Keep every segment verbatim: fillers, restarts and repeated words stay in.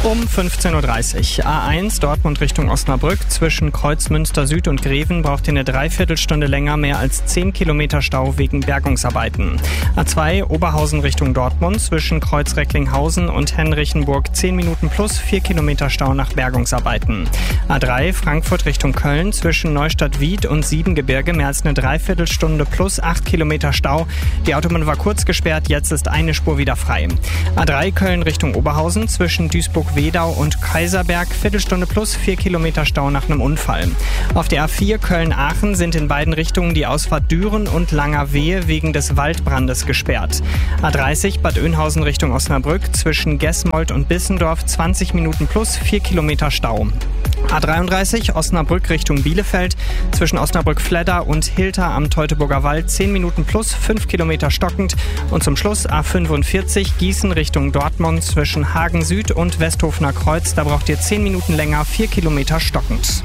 Um fünfzehn Uhr dreißig. A eins Dortmund Richtung Osnabrück. Zwischen Kreuzmünster Süd und Greven braucht ihr eine Dreiviertelstunde länger, mehr als zehn Kilometer Stau wegen Bergungsarbeiten. A zwei Oberhausen Richtung Dortmund. Zwischen Kreuz Recklinghausen und Henrichenburg zehn Minuten plus vier Kilometer Stau nach Bergungsarbeiten. A drei Frankfurt Richtung Köln. Zwischen Neustadt-Wied und Siebengebirge mehr als eine Dreiviertelstunde plus acht Kilometer Stau. Die Autobahn war kurz gesperrt, jetzt ist eine Spur wieder frei. A drei Köln Richtung Oberhausen. Zwischen Duisburg-Wedau und Kaiserberg Viertelstunde plus vier Kilometer Stau nach einem Unfall. Auf der A vier Köln-Aachen sind in beiden Richtungen die Ausfahrt Düren und Langerwehe wegen des Waldbrandes gesperrt. A dreißig Bad Oeynhausen Richtung Osnabrück. Zwischen Gesmold und Bissendorf zwanzig Minuten plus vier Kilometer Stau. A dreiunddreißig Osnabrück Richtung Bielefeld. Zwischen Osnabrück-Fledder und Hilter am Teutoburger Wald zehn Minuten plus fünf Kilometer stockend. Und zum Schluss A fünfundvierzig Gießen Richtung Dortmund. Zwischen Hagen Süd und Westhofener Kreuz. Da braucht ihr zehn Minuten länger, vier Kilometer stockend.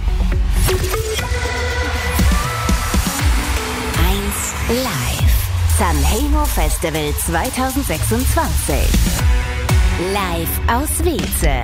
eins Live. Sanremo Festival zwanzig sechsundzwanzig. Live aus Wietze.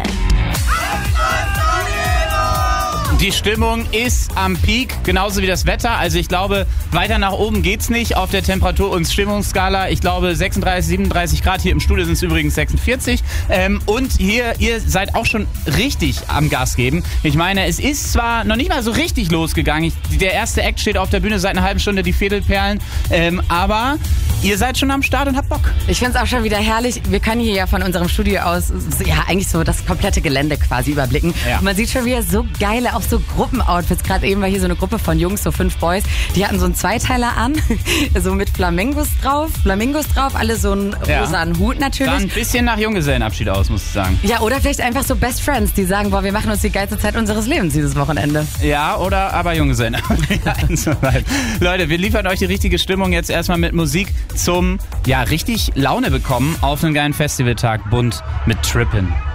Die Stimmung ist am Peak, genauso wie das Wetter. Also ich glaube, weiter nach oben geht's nicht auf der Temperatur- und Stimmungsskala. Ich glaube sechsunddreißig, siebenunddreißig Grad. Hier im Studio sind es übrigens sechsundvierzig. Ähm, und hier, ihr seid auch schon richtig am Gas geben. Ich meine, es ist zwar noch nicht mal so richtig losgegangen. Ich, der erste Act steht auf der Bühne seit einer halben Stunde, die Fädelperlen. Ähm, aber ihr seid schon am Start und habt Bock. Ich finde es auch schon wieder herrlich. Wir können hier ja von unserem Studio aus ja eigentlich so das komplette Gelände quasi überblicken. Ja. Und man sieht schon wieder so geile, auch so Gruppenoutfits. Gerade eben war hier so eine Gruppe von Jungs, so fünf Boys. Die hatten so einen Zweiteiler an, so mit Flamingos drauf. Flamingos drauf, alle so einen ja. rosanen Hut natürlich. Sah ein bisschen nach Junggesellenabschied aus, muss ich sagen. Ja, oder vielleicht einfach so Best Friends, die sagen, boah, wir machen uns die geilste Zeit unseres Lebens dieses Wochenende. Ja, oder aber Junggesellenabschied. Leute, wir liefern euch die richtige Stimmung jetzt erstmal mit Musik zum, ja, richtig Laune bekommen auf einen geilen Festivaltag bunt mit Trippin'.